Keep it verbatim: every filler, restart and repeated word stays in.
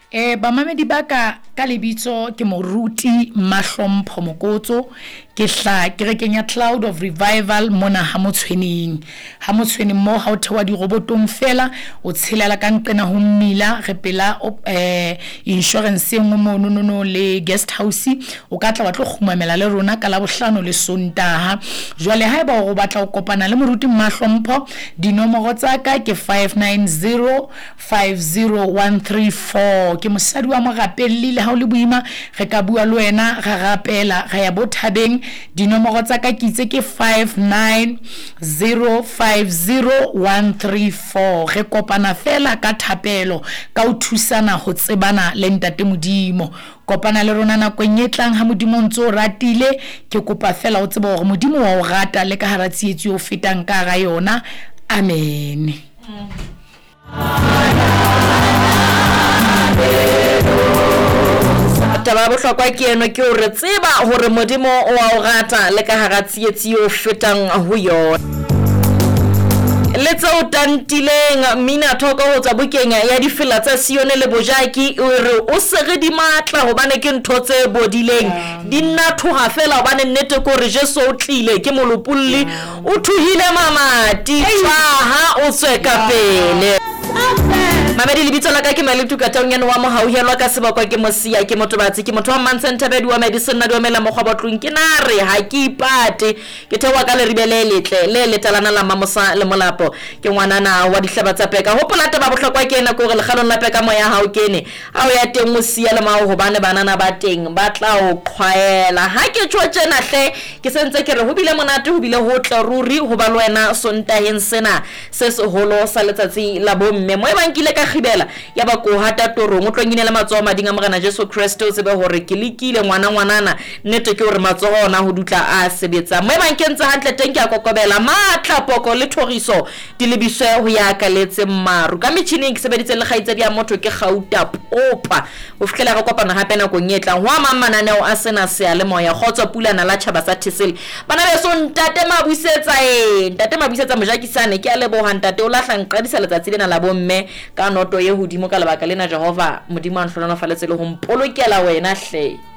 Eh ba mamedi baka ka lebitso ke moruti Mahlompho Mokotso ke hla ke re kenya Cloud of Revival mona ha Motshweneng ha Motshweneng mo ha o thewa di robotong fela o tshelela ka nqena ho mmila re pela eh insurance engwe mo no no le guest house o ka tla wa tlo khumamela le rona ka la bohlano le Sontaha jwale ha eba o batla o kopana le moruti Mahlompho dinomoro tsa ka ke five nine zero five zero one three four ke mosadi wa mogapelli le ha o le boima re ka bua le wena ga rapela ga ya bothabeng dinomoro tsa ka kitse ke five nine zero five zero one three four re kopana fela ka thapelo ka o thusana ho tsebana le ntate Modimo kopana le rona na kwenyetlang ha Modimo ntso ratile ke kopa fela o tseba hore Modimo wa o rata le ka hara tsietsi o fetang ka ga yona amen taba bohlokwa ke eno ke hore tseba hore Modimo wa o rata le ka hara tsietsi o fetang ho yona letsa o tantileng mina thoko ho tsa bukenya ya difela tsa Sione le Bojaki o re o se re di matla hobane ke ntho tse bodileng di nna thoha fela hobane nnete ko re Jesu o tlile ke molopolli o thuhile mamati tsaha o tsweka pele Mamedi libitso la ka ke maletu ka taonyana wa mo hauhelwa ka sebakwa ke mosia ke motobatsi ke motho wa Mantsenthabedi wa medicine na di omela mogwa botlong ke nare ha ke ipate ke thewa ka le ribele letle le letalana la mamosa le molapo ke ngwanana wa dihlaba tsa peka hopola taba bohlokwa ke ena ko re legalong la peka moya ha o kene ha o ya teng mosia le mao hobane banana ba teng ba tla o qhwaela ha ke tjho tjena hle ke sentse ke re ho bile monate ho bile ho tla ruri ho ba le wena Sontaheng sena se seholo sa letsatsi la bomme mo bankile ka khibela ya ba ko hata torong o tlongile matsoho madinga morena Jesu Kristo o tsebe hore ke lekile ngwana ngwanana nnete ke hore matsoho ona ho dutla a sebetsa mo bankentse hantle teng ke a kokobela matla poko le thoriso di lebiswe ho ya ka letse mmaru ka metjhineng ke sebeditse le khaitsa dia motho ke gauta popa o fikela re kopana hape na go nyetla ho mamananeo a sena se a le moya khotso pulana la tshaba sa Thisele bana beso ntate mabusetsa e ntate mabusetsa mojakisane ke a leboha ntate o lahla nqadisa letsatsi lena la bomme ka noto ye hodimo ka lebaka lena Jehova Modimo a nhlona faletse le ho mpolokela wena hle